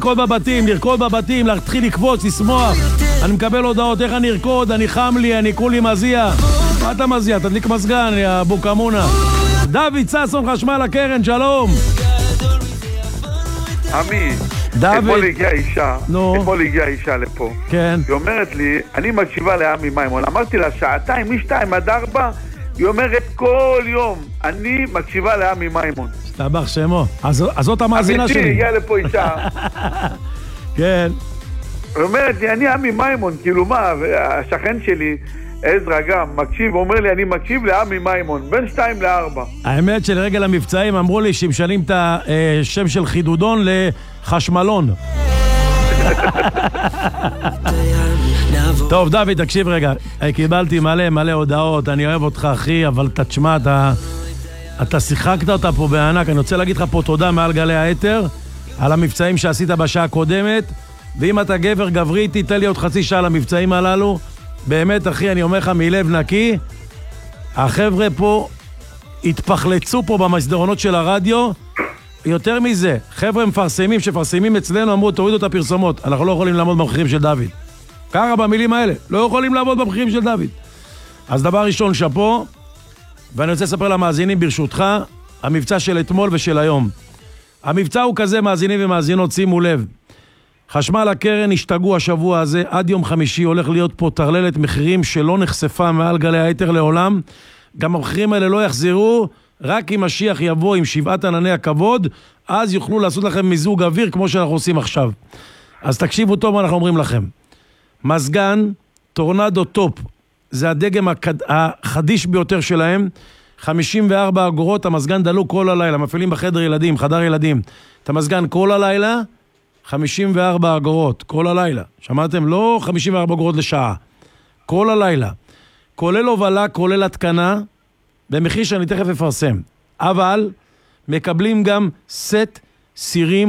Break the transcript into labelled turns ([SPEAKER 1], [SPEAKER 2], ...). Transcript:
[SPEAKER 1] לרקוד בבתים, להתחיל לקפוץ, לשמוח. אני מקבל הודעות, איך אני ארקוד, אני חם לי, אני כולי מזיע. מה אתה מזיע? תדליק מזגן, יא בוקמונה. דוד ששון, חשמל הקרן, שלום.
[SPEAKER 2] עמי, אתמול הגיעה אישה לפה.
[SPEAKER 1] כן.
[SPEAKER 2] היא אומרת לי, אני מקשיבה לעמי מימון. אמרתי לה, שעתיים, מ-2 עד 4, היא אומרת כל יום, אני מקשיבה לעמי מימון.
[SPEAKER 1] שתבח שמו. אז זאת המאזינה שלי.
[SPEAKER 2] אמיתי, הגיעה לפה אישה.
[SPEAKER 1] כן.
[SPEAKER 2] היא אומרת לי, אני עמי מימון, כאילו מה, השכן שלי, עזרא גם, מקשיב, אומר לי, אני מקשיב לעמי מימון, בין 2 ל-4.
[SPEAKER 1] האמת שלרגל המבצעים אמרו לי שמשנים את השם של חידודון לחשמלון. טוב, דוד, תקשיב רגע. קיבלתי מלא הודעות, אני אוהב אותך, אחי, אבל תשמע, אתה שיחקת אותה פה בענק. אני רוצה להגיד לך פה תודה מעל גלי האתר על המבצעים שעשית בשעה הקודמת, ואם אתה גבר גברי, תיתן לי עוד חצי שעה למבצעים הללו. באמת, אחי, אני אומר לך מלב נקי, החבר'ה פה התפחלצו פה במסדרונות של הרדיו. יותר מזה, חבר'ה מפרסמים שפרסמים אצלנו, אמרו, תורידו את הפרסומות, אנחנו לא יכולים לעמוד במחירים של דוד. ככה במילים האלה, לא יכולים לעמוד במחירים של דוד. אז דבר ראשון, שפו, ואני רוצה לספר למאזינים ברשותך, המבצע של אתמול ושל היום. המבצע הוא כזה, מאזינים ומאזינות, שימו לב. חשמל הקרן השתגעו השבוע הזה, עד יום חמישי הולך להיות פה תרללת מחירים שלא נחשפה מעל גלי היתר לעולם. גם המחירים האלה לא יחזרו, רק אם משיח יבוא עם 7 ענני הכבוד, אז יוכלו לעשות לכם מיזוג אוויר כמו שאנחנו עושים עכשיו. אז תקשיבו טוב מה אנחנו אומרים לכם. מזגן, טורנדו טופ, זה הדגם החדיש ביותר שלהם, 54 אגורות, המזגן דלוק כל הלילה, מפעילים בחדר ילדים, חדר ילדים. את המזגן כל הלילה, 54 אגורות, כל הלילה. שמעתם? לא 54 אגורות לשעה. כל הלילה. כולל הובלה, כולל התקנה, במחיר שאני תכף אפרסם. אבל מקבלים גם סט סירים